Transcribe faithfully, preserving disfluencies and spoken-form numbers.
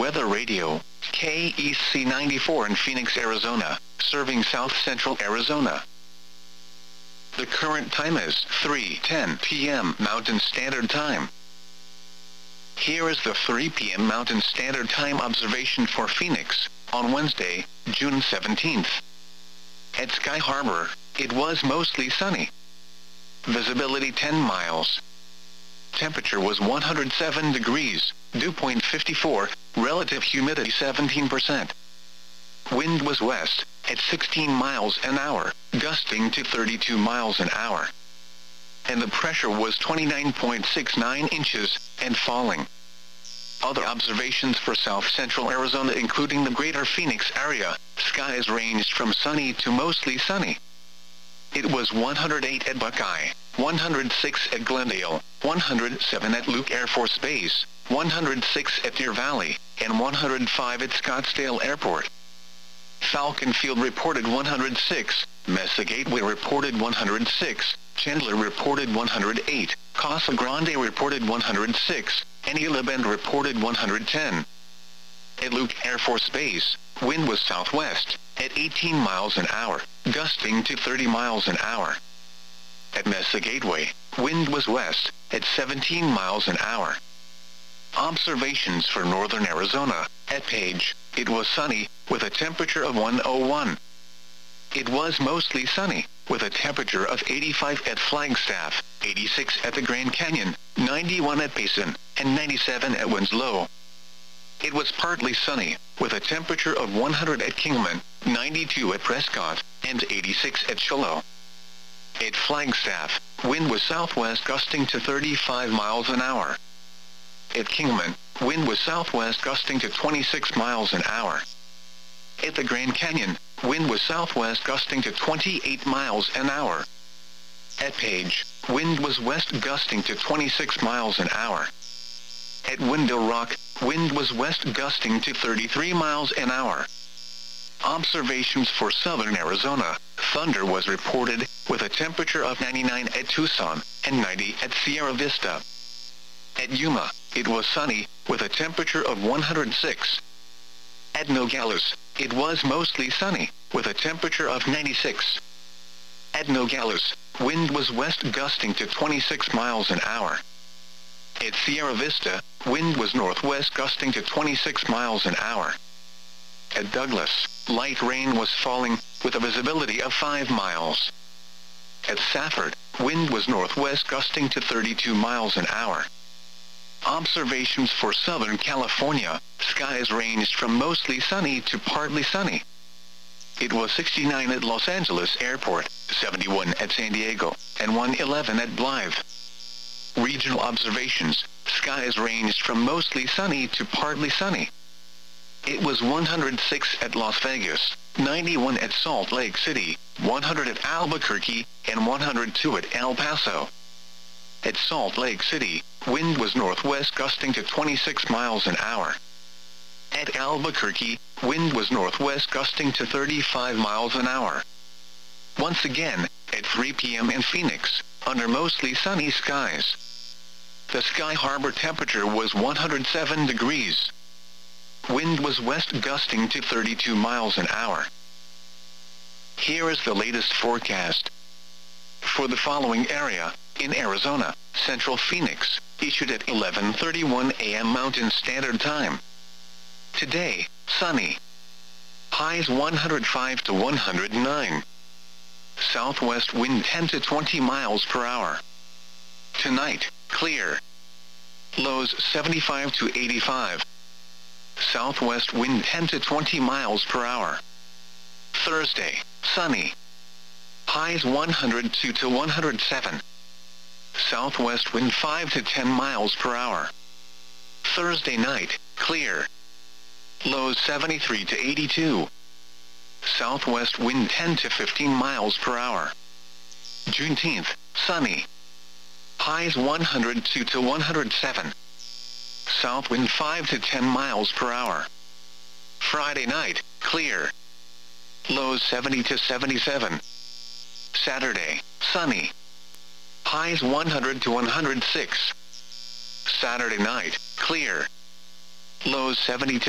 Weather Radio, K E C ninety-four in Phoenix, Arizona, serving South Central Arizona. The current time is three ten p m Mountain Standard Time. Here is the three p m Mountain Standard Time observation for Phoenix, on Wednesday, June seventeenth. At Sky Harbor, it was mostly sunny. Visibility ten miles. Temperature was one hundred seven degrees, dew point fifty-four, relative humidity seventeen percent. Wind was west, at sixteen miles an hour, gusting to thirty-two miles an hour. And the pressure was twenty-nine point six nine inches, and falling. Other observations for South Central Arizona including the greater Phoenix area, skies ranged from sunny to mostly sunny. It was one hundred eight at Buckeye, one hundred six at Glendale, one hundred seven at Luke Air Force Base, one hundred six at Deer Valley, and one hundred five at Scottsdale Airport. Falcon Field reported one hundred six, Mesa Gateway reported one hundred six, Chandler reported one hundred eight, Casa Grande reported one hundred six, and Gila Bend reported one hundred ten. At Luke Air Force Base, wind was southwest, at eighteen miles an hour, gusting to thirty miles an hour. At Mesa Gateway, wind was west, at seventeen miles an hour. Observations for northern Arizona, at Page, it was sunny, with a temperature of one oh one. It was mostly sunny, with a temperature of eighty-five at Flagstaff, eighty-six at the Grand Canyon, ninety-one at Payson, and ninety-seven at Winslow. It was partly sunny, with a temperature of one hundred at Kingman, ninety-two at Prescott, and eighty-six at Shiloh. At Flagstaff, wind was southwest gusting to thirty-five miles an hour. At Kingman, wind was southwest gusting to twenty-six miles an hour. At the Grand Canyon, wind was southwest gusting to twenty-eight miles an hour. At Page, wind was west gusting to twenty-six miles an hour. At Window Rock, wind was west gusting to thirty-three miles an hour. Observations for southern Arizona, thunder was reported, with a temperature of ninety-nine at Tucson, and ninety at Sierra Vista. At Yuma, it was sunny, with a temperature of one hundred six. At Nogales, it was mostly sunny, with a temperature of ninety-six. At Nogales, wind was west gusting to twenty-six miles an hour. At Sierra Vista, wind was northwest gusting to twenty-six miles an hour. At Douglas, light rain was falling, with a visibility of five miles. At Safford, wind was northwest gusting to thirty-two miles an hour. Observations for Southern California, skies ranged from mostly sunny to partly sunny. It was sixty-nine at Los Angeles Airport, seventy-one at San Diego, and one eleven at Blythe. Regional observations, skies ranged from mostly sunny to partly sunny. It was one hundred six at Las Vegas, ninety-one at Salt Lake City, one hundred at Albuquerque, and one hundred two at El Paso. At Salt Lake City, wind was northwest gusting to twenty-six miles an hour. At Albuquerque, wind was northwest gusting to thirty-five miles an hour. Once again, at three p m in Phoenix, under mostly sunny skies. The Sky Harbor temperature was one hundred seven degrees. Wind was west gusting to thirty-two miles an hour. Here is the latest forecast. For the following area, in Arizona, Central Phoenix, issued at eleven thirty-one a m Mountain Standard Time. Today, sunny. Highs one hundred five to one hundred nine. Southwest wind ten to twenty miles per hour. Tonight, clear. Lows seventy-five to eighty-five. Southwest wind ten to twenty miles per hour. Thursday, sunny. Highs one hundred two to one hundred seven. Southwest wind five to ten miles per hour. Thursday night, clear. Lows seventy-three to eighty-two. Southwest wind ten to fifteen miles per hour. Juneteenth, sunny. Highs one hundred two to one hundred seven. South wind five to ten miles per hour. Friday night, clear. Lows seventy to seventy-seven. Saturday, sunny. Highs one hundred to one hundred six. Saturday night, clear. Lows seventy to